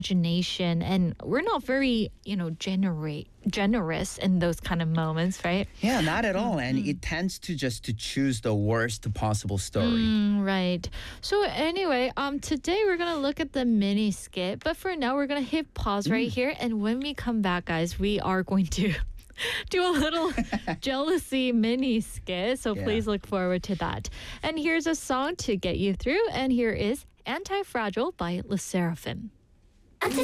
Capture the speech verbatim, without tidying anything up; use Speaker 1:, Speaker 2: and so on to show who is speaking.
Speaker 1: imagination, and we're not very, you know, generate generous in those kind of moments, right?
Speaker 2: Yeah, not at all. And it tends to just to choose the worst possible story.
Speaker 1: Mm, right. So anyway, um, today we're gonna look at the mini skit, but for now we're gonna hit pause right here, and when we come back, guys, we are going to do a little jealousy mini skit. So
Speaker 2: Yeah.
Speaker 1: please look forward to that. And here's a song to get you through, and here is Anti-Fragile by Le Seraphim.